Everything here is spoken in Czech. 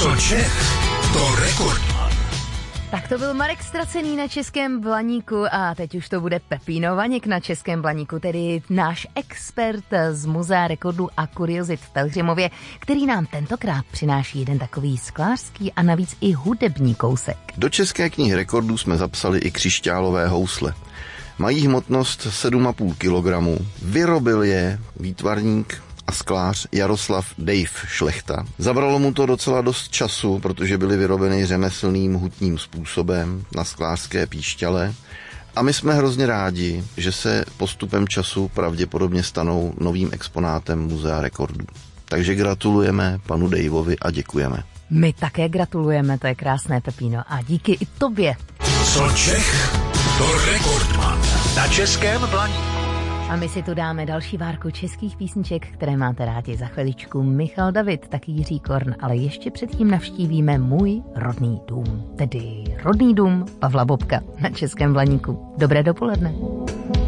Co Čech, to Rekordman. Tak to byl Marek Ztracený na Českém Blaníku a teď už to bude Pepíno Vaněk na Českém Blaníku, tedy náš expert z Muzea rekordů a kuriozit v Pelhřimově, který nám tentokrát přináší jeden takový sklářský a navíc i hudební kousek. Do České knihy rekordů jsme zapsali i křišťálové housle. Mají hmotnost 7,5 kg. Vyrobil je výtvarník a sklář Jaroslav Dave Šlechta. Zabralo mu to docela dost času, protože byly vyrobeny řemeslným hutním způsobem na sklářské píšťale. A my jsme hrozně rádi, že se postupem času pravděpodobně stanou novým exponátem Muzea rekordů. Takže gratulujeme panu Daveovi a děkujeme. My také gratulujeme, to je krásné, Pepíno, a díky i tobě. Co Čech, to Rekordman na Českém Blaníku. A my si tu dáme další várku českých písniček, které máte rádi. Za chviličku Michal David, taky Jiří Korn, ale ještě předtím navštívíme můj rodný dům, tedy rodný dům Pavla Bobka na Českém Blaníku. Dobré dopoledne.